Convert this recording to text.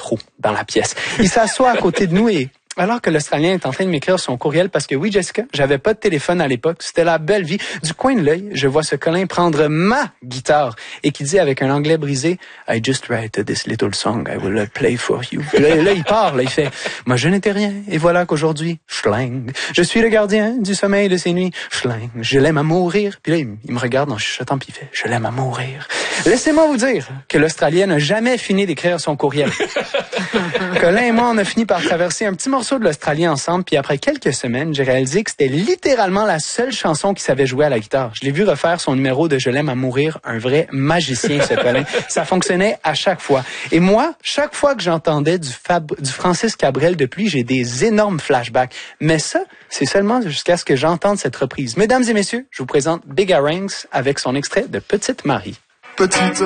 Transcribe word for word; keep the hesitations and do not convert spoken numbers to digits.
trop dans la pièce. Il s'assoit à côté de nous et... Alors que l'Australien est en train de m'écrire son courriel, parce que oui, Jessica, j'avais pas de téléphone à l'époque, c'était la belle vie. Du coin de l'œil, je vois ce Colin prendre ma guitare et qui dit avec un anglais brisé, « I just write this little song, I will play for you. » Là, là, il part, là, il fait, « Moi, je n'étais rien, et voilà qu'aujourd'hui, schling, je suis le gardien du sommeil de ces nuits, schling, je l'aime à mourir. » Puis là, il, il me regarde en chuchotant, puis il fait, « Je l'aime à mourir. » Laissez-moi vous dire que l'Australien n'a jamais fini d'écrire son courriel. Colin et moi, on a fini par traverser un petit morceau de l'Australie ensemble, puis après quelques semaines, j'ai réalisé que c'était littéralement la seule chanson qu'il savait jouer à la guitare. Je l'ai vu refaire son numéro de « Je l'aime à mourir », un vrai magicien, ce Colin. Ça fonctionnait à chaque fois. Et moi, chaque fois que j'entendais du, Fab... du Francis Cabrel depuis, j'ai des énormes flashbacks. Mais ça, c'est seulement jusqu'à ce que j'entende cette reprise. Mesdames et messieurs, je vous présente Big Aranx avec son extrait de Petite Marie. Petite